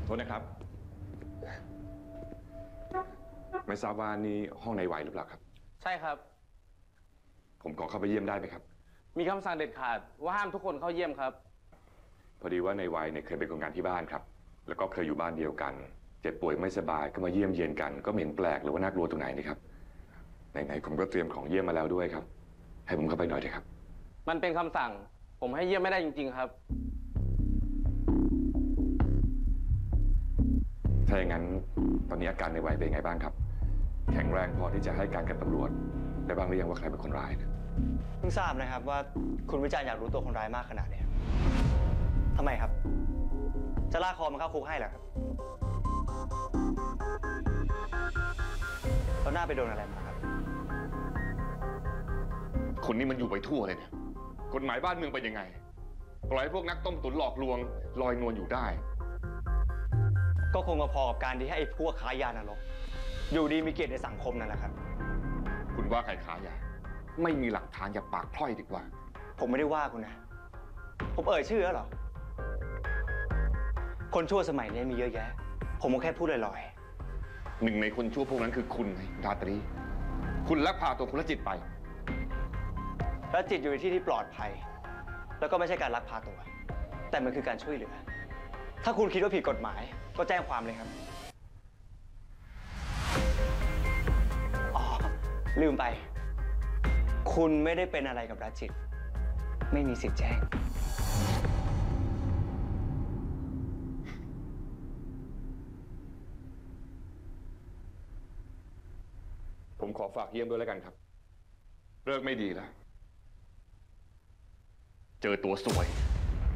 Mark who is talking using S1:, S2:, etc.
S1: โทษนะครับไม่ทราบว่านี่ห้องในวัยหรือเปล่าครับ
S2: ใช่ครับ
S1: ผมขอเข้าไปเยี่ยมได้ไหมครับ
S2: มีคำสั่งเด็ดขาดว่าห้ามทุกคนเข้าเยี่ยมครับ
S1: พอดีว่าในวัยเนี่ยเคยเป็นคนงานที่บ้านครับแล้วก็เคยอยู่บ้านเดียวกันเจ็บป่วยไม่สบายก็มาเยี่ยมเยียนกันก็ไม่เห็นแปลกหรือว่าน่ากลัวตรงไหนนี่ครับไหนๆผมก็เตรียมของเยี่ยมมาแล้วด้วยครับให้ผมเข้าไปหน่อยเถอะครับ
S2: มันเป็นคำสั่งผมให้เยี่ยมไม่ได้จริงๆครับ
S1: ถ้าอย่างนั้นตอนนี้อาการในวัยเป็นไงบ้างครับแข็งแรงพอที่จะให้การกับตำรวจได้บ้างหรือยังว่าใครเป็นคนร้ายนะ
S3: เพิ่งทราบนะครับว่าคุณวิจารณ์อยากรู้ตัวคนร้ายมากขนาดนี้ทำไมครับจะลากคอมันเข้าคุกให้เหรอครับแล้วหน้าไปโดนอะไรมาครับ
S1: คุณนี่มันอยู่ไปทั่วเลยเนี่ยกฎหมายบ้านเมืองเป็นยังไงปล่อยให้พวกนักต้มตุ๋นหลอกลวงลอยนวลอยู่ได้
S3: ก็คงพอกับการที่ให้ไอ้พวกค้ายานรกอยู่ดีมีเกียรติในสังคมนั่นแหละครับ
S1: คุณว่าใครค้ายาไม่มีหลักฐานอย่าปากพร่อยดีกว่า
S3: ผมไม่ได้ว่าคุณนะผมเอ่ยชื่อแล้วเหรอคนชั่วสมัยนี้มีเยอะแยะผมก็แค่พูดลอย
S1: ๆหนึ่งในคนชั่วพวกนั้นคือคุณราตรีคุณลักพาตัวคุณละจิตไป
S3: และจิตอยู่ในที่ที่ปลอดภัยแล้วก็ไม่ใช่การลักพาตัวแต่มันคือการช่วยเหลือถ้าคุณคิดว่าผิดกฎหมายก็แจ้งความเลยครับอ๋อลืมไปคุณไม่ได้เป็นอะไรกับรัชจิตไม่มีสิทธิ์แจ้ง
S1: ผมขอฝากเยี่ยมด้วยแล้วกันครับเลิกไม่ดีแล้วเจอตัวสวย